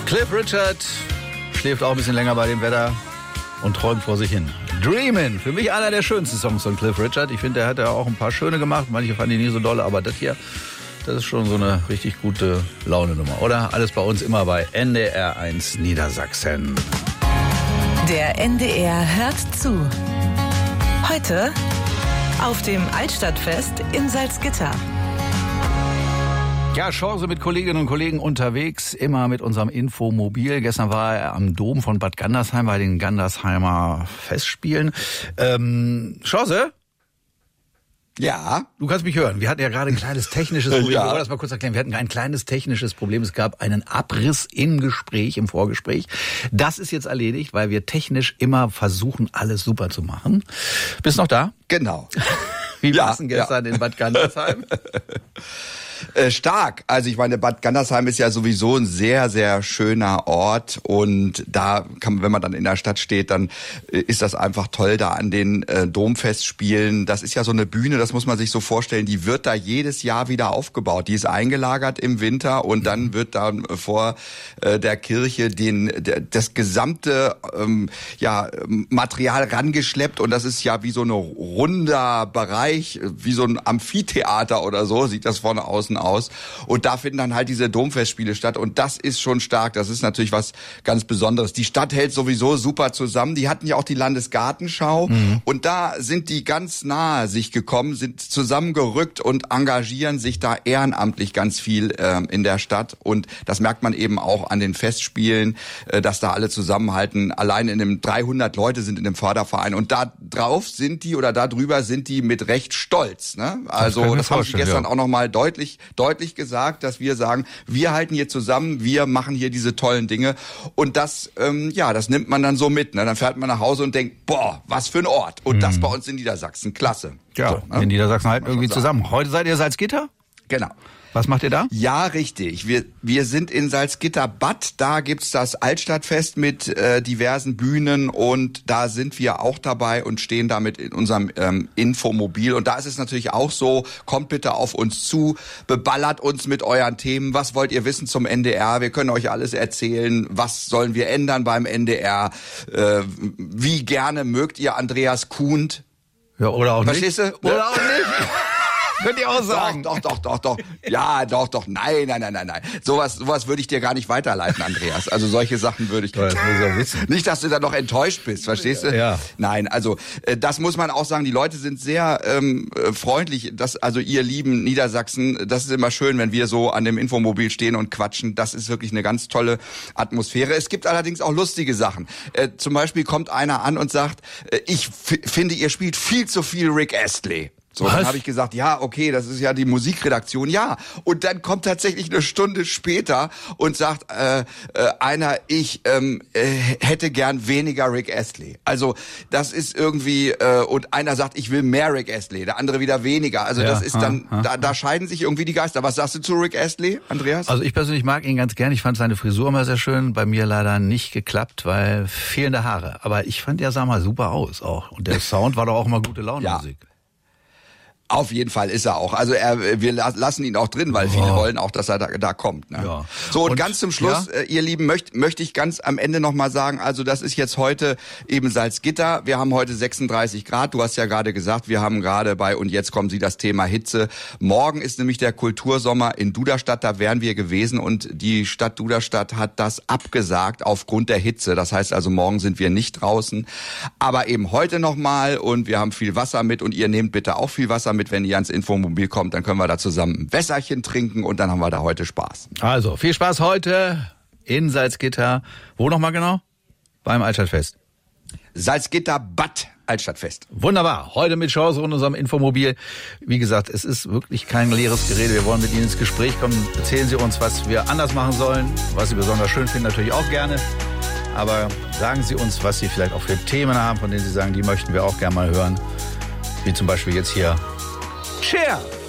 Cliff Richard schläft auch ein bisschen länger bei dem Wetter und träumt vor sich hin. Dreamin', für mich einer der schönsten Songs von Cliff Richard. Ich finde, der hat ja auch ein paar schöne gemacht. Manche fanden die nicht so doll, aber das hier, das ist schon so eine richtig gute Laune-Nummer, oder? Alles bei uns immer bei NDR 1 Niedersachsen. Der NDR hört zu. Heute auf dem Altstadtfest in Salzgitter. Ja, Chance mit Kolleginnen und Kollegen unterwegs, immer mit unserem Infomobil. Gestern war er am Dom von Bad Gandersheim bei den Gandersheimer Festspielen. Chance? Ja. Du kannst mich hören. Wir hatten ja gerade ein kleines technisches Problem. Ja. Ich wollte das mal kurz erklären. Wir hatten ein kleines technisches Problem. Es gab einen Abriss im Gespräch, im Vorgespräch. Das ist jetzt erledigt, weil wir technisch immer versuchen, alles super zu machen. Bist noch da? Genau. Wie war's denn gestern in Bad Gandersheim? Stark. Also ich meine, Bad Gandersheim ist ja sowieso ein sehr, sehr schöner Ort und da kann, wenn man dann in der Stadt steht, dann ist das einfach toll da an den Domfestspielen. Das ist ja so eine Bühne, das muss man sich so vorstellen, die wird da jedes Jahr wieder aufgebaut. Die ist eingelagert im Winter und dann wird dann vor der Kirche das gesamte Material rangeschleppt und das ist ja wie so ein runder Bereich, wie so ein Amphitheater oder so, sieht das von außen aus. Und da finden dann halt diese Domfestspiele statt. Und das ist schon stark. Das ist natürlich was ganz Besonderes. Die Stadt hält sowieso super zusammen. Die hatten ja auch die Landesgartenschau. Und da sind die ganz nahe sich gekommen, sind zusammengerückt und engagieren sich da ehrenamtlich ganz viel in der Stadt. Und das merkt man eben auch an den Festspielen, dass da alle zusammenhalten. Allein in dem 300 Leute sind in dem Förderverein. Und da drauf sind die oder da drüber sind die mit Recht stolz. Ne? Also das haben sie gestern auch nochmal deutlich gesagt, dass wir sagen, wir halten hier zusammen, wir machen hier diese tollen Dinge und das, das nimmt man dann so mit. Ne? Dann fährt man nach Hause und denkt, boah, was für ein Ort. Und das bei uns in Niedersachsen, klasse. Ja, so, ne? in Niedersachsen halten irgendwie zusammen. Heute seid ihr Salzgitter? Genau. Was macht ihr da? Ja, richtig. Wir sind in Salzgitter-Bad. Da gibt's das Altstadtfest mit diversen Bühnen und da sind wir auch dabei und stehen damit in unserem Infomobil. Und da ist es natürlich auch so, kommt bitte auf uns zu, beballert uns mit euren Themen. Was wollt ihr wissen zum NDR? Wir können euch alles erzählen. Was sollen wir ändern beim NDR? Wie gerne mögt ihr Andreas Kuhnt? Ja, oder auch Verstehst nicht. du? Oder auch nicht. Könnt ihr auch sagen. Doch. Ja, doch. Nein. Sowas würde ich dir gar nicht weiterleiten, Andreas. Also solche Sachen würde ich Das muss ich auch wissen. nicht, dass du da noch enttäuscht bist, verstehst du? Ja. Nein, also das muss man auch sagen, die Leute sind sehr freundlich, also ihr lieben Niedersachsen, das ist immer schön, wenn wir so an dem Infomobil stehen und quatschen, das ist wirklich eine ganz tolle Atmosphäre. Es gibt allerdings auch lustige Sachen. Zum Beispiel kommt einer an und sagt, ich finde, ihr spielt viel zu viel Rick Astley. So, dann habe ich gesagt, ja, okay, das ist ja die Musikredaktion, ja. Und dann kommt tatsächlich eine Stunde später und sagt einer, ich hätte gern weniger Rick Astley. Also das ist irgendwie, und einer sagt, ich will mehr Rick Astley, der andere wieder weniger. Also das ist dann, da scheiden sich irgendwie die Geister. Was sagst du zu Rick Astley, Andreas? Also ich persönlich mag ihn ganz gern. Ich fand seine Frisur immer sehr schön. Bei mir leider nicht geklappt, weil fehlende Haare. Aber ich fand, er sah mal super aus auch. Und der Sound war doch auch immer gute Laune-Musik. Ja. Auf jeden Fall ist er auch. Also wir lassen ihn auch drin, weil viele wollen auch, dass er da kommt. Ne? Ja. So, und ganz zum Schluss, ihr Lieben, möchte ich ganz am Ende nochmal sagen, also das ist jetzt heute eben Salzgitter. Wir haben heute 36 Grad. Du hast ja gerade gesagt, wir haben gerade bei Und jetzt kommen Sie das Thema Hitze. Morgen ist nämlich der Kultursommer in Duderstadt. Da wären wir gewesen und die Stadt Duderstadt hat das abgesagt aufgrund der Hitze. Das heißt also, morgen sind wir nicht draußen. Aber eben heute nochmal und wir haben viel Wasser mit und ihr nehmt bitte auch viel Wasser mit, wenn ihr ans Infomobil kommt, dann können wir da zusammen ein Wässerchen trinken und dann haben wir da heute Spaß. Also, viel Spaß heute in Salzgitter. Wo nochmal genau? Beim Altstadtfest. Salzgitter-Bad Altstadtfest. Wunderbar. Heute mit Chance und unserem Infomobil. Wie gesagt, es ist wirklich kein leeres Gerede. Wir wollen mit Ihnen ins Gespräch kommen. Erzählen Sie uns, was wir anders machen sollen, was Sie besonders schön finden, natürlich auch gerne. Aber sagen Sie uns, was Sie vielleicht auch für Themen haben, von denen Sie sagen, die möchten wir auch gerne mal hören. Wie zum Beispiel jetzt hier Cher.